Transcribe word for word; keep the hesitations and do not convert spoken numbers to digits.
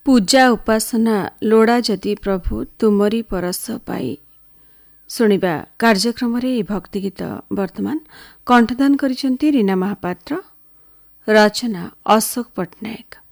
ପୂଜା ଉପାସନା ଲୋଡ଼ା ଯଦି ପ୍ରଭୁ ତୁମରି ପରଶ ପାଇ। ଶୁଣିବା କାର୍ଯ୍ୟକ୍ରମରେ ଏହି ଭକ୍ତି ଗୀତ ବର୍ତ୍ତମାନ କଣ୍ଠଦାନ କରିଛନ୍ତି ରୀନା ମହାପାତ୍ର, ରଚନା ଅଶୋକ ପଟ୍ଟନାୟକ।